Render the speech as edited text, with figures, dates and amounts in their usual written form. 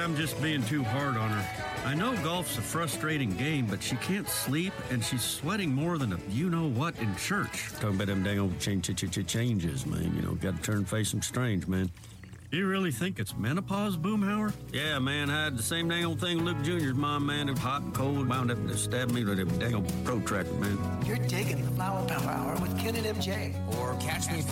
I'm just being too hard on her. I know golf's a frustrating game, but she can't sleep, and she's sweating more than a you-know-what in church. Talking about them dang old changes, man. You know, got to turn face them strange, man. You really think it's menopause, Boomhauer? Yeah, man, I had the same dang old thing with Luke Jr.'s mom, man. It was hot and cold, wound up and stabbed me with a dang old protractor, man. You're digging the Flower Power Hour with Ken and MJ. Or catch me